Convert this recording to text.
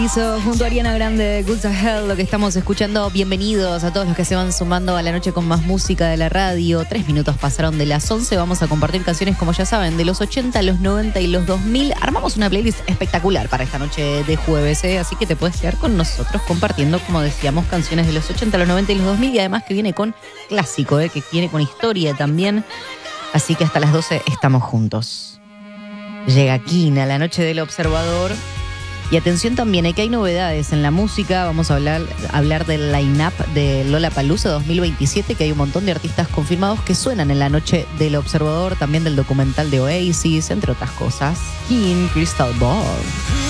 Hizo junto a Ariana Grande, Good to Hell, lo que estamos escuchando. Bienvenidos a todos los que se van sumando a la noche con más música de la radio. 3 minutos pasaron de las 11. Vamos a compartir canciones, como ya saben, de los 80, los 90 y los 2000. Armamos una playlist espectacular para esta noche de jueves, así que te puedes quedar con nosotros compartiendo, como decíamos, canciones de los 80, los 90 y los 2000. Y además que viene con clásico, que viene con historia también. Así que hasta las 12 estamos juntos. Llega Kina, la noche del observador. Y atención también, que hay novedades en la música. Vamos a hablar del line-up de Lollapalooza 2027, que hay un montón de artistas confirmados que suenan en la noche del observador, también del documental de Oasis, entre otras cosas. King, Crystal Ball.